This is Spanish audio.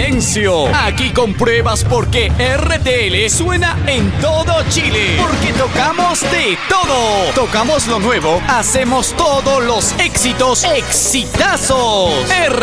silencio. Aquí compruebas por qué RTL suena en todo Chile. Porque tocamos de todo. Tocamos lo nuevo, hacemos todos los éxitos, exitazos.